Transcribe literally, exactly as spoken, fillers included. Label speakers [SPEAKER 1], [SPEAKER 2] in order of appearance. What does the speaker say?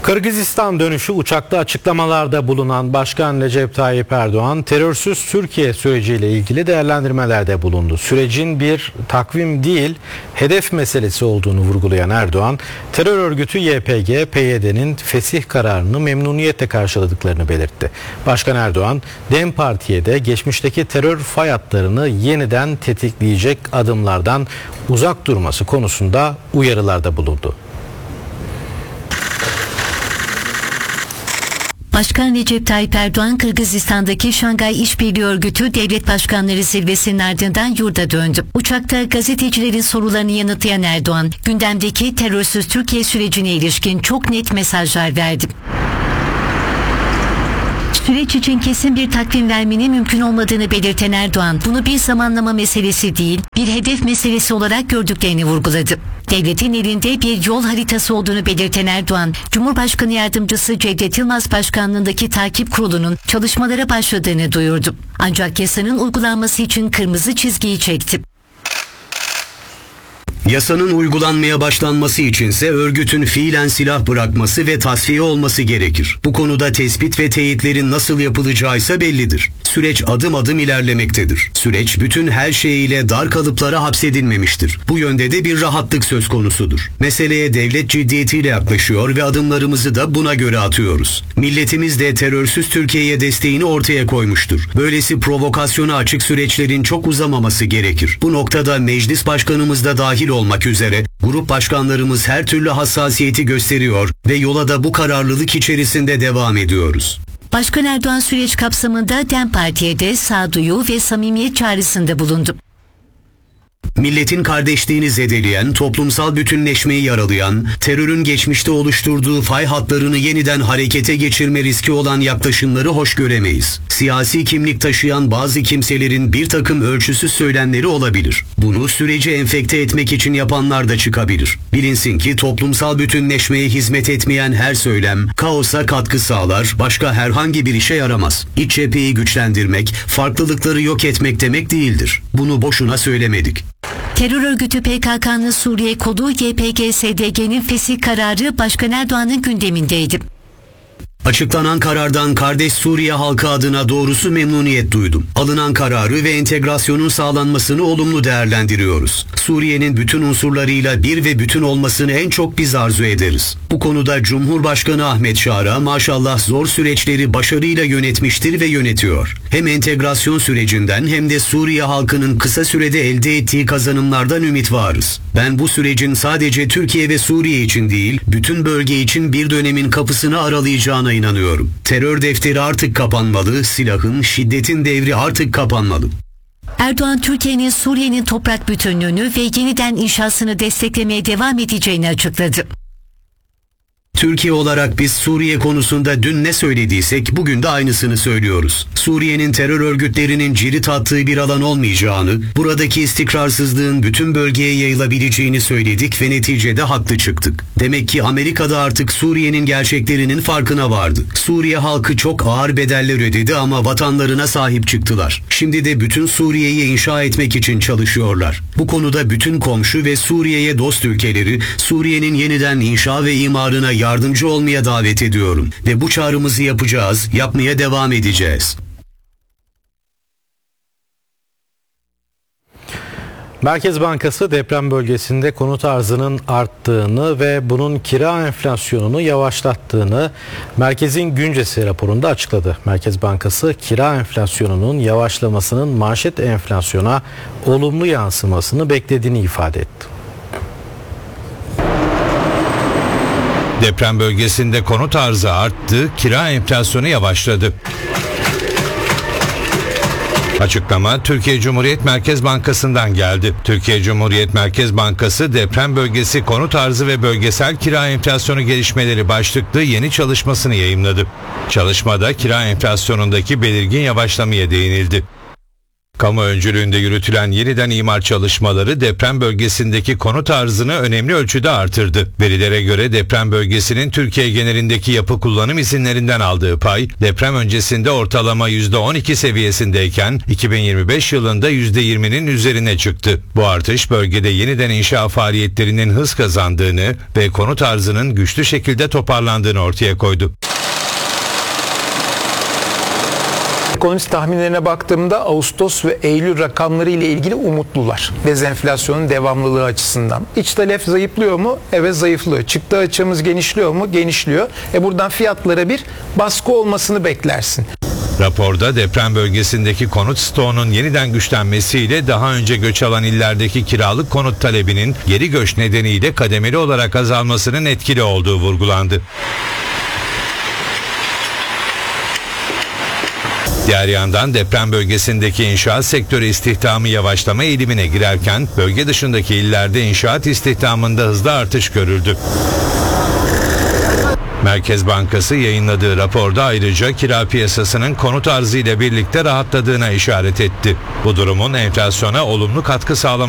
[SPEAKER 1] Kırgızistan dönüşü uçakta açıklamalarda bulunan Başkan Recep Tayyip Erdoğan, terörsüz Türkiye süreciyle ilgili değerlendirmelerde bulundu. Sürecin bir takvim değil, hedef meselesi olduğunu vurgulayan Erdoğan, terör örgütü Y P G, P Y D'nin fesih kararını memnuniyetle karşıladıklarını belirtti. Başkan Erdoğan, DEM Parti'ye de geçmişteki terör fay hatlarını yeniden tetikleyecek adımlardan uzak durması konusunda uyarılarda bulundu.
[SPEAKER 2] Başkan Recep Tayyip Erdoğan, Kırgızistan'daki Şangay İşbirliği Örgütü Devlet Başkanları Zirvesi'nin ardından yurda döndü. Uçakta gazetecilerin sorularını yanıtlayan Erdoğan, gündemdeki terörsüz Türkiye sürecine ilişkin çok net mesajlar verdi. Süreç için kesin bir takvim vermenin mümkün olmadığını belirten Erdoğan, bunu bir zamanlama meselesi değil, bir hedef meselesi olarak gördüklerini vurguladı. Devletin elinde bir yol haritası olduğunu belirten Erdoğan, Cumhurbaşkanı Yardımcısı Cevdet Yılmaz Başkanlığındaki takip kurulunun çalışmalara başladığını duyurdu. Ancak yasanın uygulanması için kırmızı çizgiyi çekti.
[SPEAKER 3] Yasanın uygulanmaya başlanması içinse örgütün fiilen silah bırakması ve tasfiye olması gerekir. Bu konuda tespit ve teyitlerin nasıl yapılacağı ise bellidir. Süreç adım adım ilerlemektedir. Süreç bütün her şeyiyle dar kalıplara hapsedilmemiştir. Bu yönde de bir rahatlık söz konusudur. Meseleye devlet ciddiyetiyle yaklaşıyor ve adımlarımızı da buna göre atıyoruz. Milletimiz de terörsüz Türkiye'ye desteğini ortaya koymuştur. Böylesi provokasyona açık süreçlerin çok uzamaması gerekir. Bu noktada meclis başkanımız da dahil olmak üzere grup başkanlarımız her türlü hassasiyeti gösteriyor ve yola da bu kararlılık içerisinde devam ediyoruz.
[SPEAKER 2] Başkan Erdoğan süreç kapsamında DEM Parti'ye de sağduyu ve samimiyet çağrısında bulundu.
[SPEAKER 3] Milletin kardeşliğini zedeleyen, toplumsal bütünleşmeyi yaralayan, terörün geçmişte oluşturduğu fay hatlarını yeniden harekete geçirme riski olan yaklaşımları hoş göremeyiz. Siyasi kimlik taşıyan bazı kimselerin bir takım ölçüsüz söylemleri olabilir. Bunu süreci enfekte etmek için yapanlar da çıkabilir. Bilinsin ki toplumsal bütünleşmeye hizmet etmeyen her söylem, kaosa katkı sağlar, başka herhangi bir işe yaramaz. İç cepheyi güçlendirmek, farklılıkları yok etmek demek değildir. Bunu boşuna söylemedik.
[SPEAKER 2] Terör örgütü P K K'nın Suriye kolu Y P G S D G'nin fesih kararı Başkan Erdoğan'ın gündemindeydi.
[SPEAKER 3] Açıklanan karardan kardeş Suriye halkı adına doğrusu memnuniyet duydum. Alınan kararı ve entegrasyonun sağlanmasını olumlu değerlendiriyoruz. Suriye'nin bütün unsurlarıyla bir ve bütün olmasını en çok biz arzu ederiz. Bu konuda Cumhurbaşkanı Ahmet Şara maşallah zor süreçleri başarıyla yönetmiştir ve yönetiyor. Hem entegrasyon sürecinden hem de Suriye halkının kısa sürede elde ettiği kazanımlardan ümit varız. Ben bu sürecin sadece Türkiye ve Suriye için değil, bütün bölge için bir dönemin kapısını aralayacağına inanıyorum. Terör defteri artık kapanmalı, silahın, şiddetin devri artık kapanmalı.
[SPEAKER 2] Erdoğan, Türkiye'nin Suriye'nin toprak bütünlüğünü ve yeniden inşasını desteklemeye devam edeceğini açıkladı.
[SPEAKER 3] Türkiye olarak biz Suriye konusunda dün ne söylediysek bugün de aynısını söylüyoruz. Suriye'nin terör örgütlerinin cirit attığı bir alan olmayacağını, buradaki istikrarsızlığın bütün bölgeye yayılabileceğini söyledik ve neticede haklı çıktık. Demek ki Amerika'da artık Suriye'nin gerçeklerinin farkına vardı. Suriye halkı çok ağır bedeller ödedi ama vatanlarına sahip çıktılar. Şimdi de bütün Suriye'yi inşa etmek için çalışıyorlar. Bu konuda bütün komşu ve Suriye'ye dost ülkeleri Suriye'nin yeniden inşa ve imarına yardımcı olmaya davet ediyorum ve bu çağrımızı yapacağız, yapmaya devam edeceğiz.
[SPEAKER 1] Merkez Bankası deprem bölgesinde konut arzının arttığını ve bunun kira enflasyonunu yavaşlattığını Merkez'in güncesi raporunda açıkladı. Merkez Bankası kira enflasyonunun yavaşlamasının manşet enflasyona olumlu yansımasını beklediğini ifade etti.
[SPEAKER 4] Deprem bölgesinde konut arzı arttı, kira enflasyonu yavaşladı. Açıklama Türkiye Cumhuriyet Merkez Bankası'ndan geldi. Türkiye Cumhuriyet Merkez Bankası deprem bölgesi konut arzı ve bölgesel kira enflasyonu gelişmeleri başlıklı yeni çalışmasını yayımladı. Çalışmada kira enflasyonundaki belirgin yavaşlamaya değinildi. Kamu öncülüğünde yürütülen yeniden imar çalışmaları deprem bölgesindeki konut arzını önemli ölçüde artırdı. Verilere göre deprem bölgesinin Türkiye genelindeki yapı kullanım izinlerinden aldığı pay deprem öncesinde ortalama yüzde on iki seviyesindeyken iki bin yirmi beş yılında yüzde yirminin üzerine çıktı. Bu artış bölgede yeniden inşa faaliyetlerinin hız kazandığını ve konut arzının güçlü şekilde toparlandığını ortaya koydu.
[SPEAKER 5] Ekonomist tahminlerine baktığımda Ağustos ve Eylül rakamları ile ilgili umutlular. Dezenflasyonun devamlılığı açısından. İç talep zayıflıyor mu? Evet, zayıflıyor. Çıktı açığımız genişliyor mu? Genişliyor. E buradan fiyatlara bir baskı olmasını beklersin.
[SPEAKER 4] Raporda deprem bölgesindeki konut stoğunun yeniden güçlenmesiyle daha önce göç alan illerdeki kiralık konut talebinin geri göç nedeniyle kademeli olarak azalmasının etkili olduğu vurgulandı. Diğer yandan deprem bölgesindeki inşaat sektörü istihdamı yavaşlama eğilimine girerken bölge dışındaki illerde inşaat istihdamında hızlı artış görüldü. Merkez Bankası yayınladığı raporda ayrıca kira piyasasının konut arzı ile birlikte rahatladığına işaret etti. Bu durumun enflasyona olumlu katkı sağlamasına